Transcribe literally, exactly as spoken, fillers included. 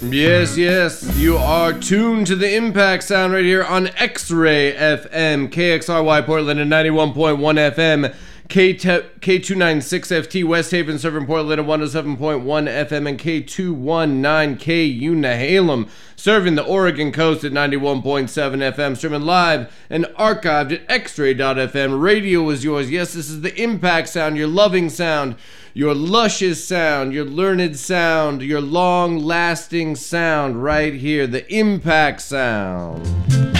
Yes, yes, you are tuned to the Impact Sound right here on X-Ray F M, K X R Y Portland at ninety-one point one F M, K two ninety-six F T West Haven serving Portland at one oh seven point one F M, and K two nineteen K U Nehalem serving the Oregon coast at ninety-one point seven F M, streaming live and archived at x-ray dot f m. Radio is yours. Yes, this is the Impact Sound, your loving sound, your luscious sound, your learned sound, your long-lasting sound right here, the Impact Sound.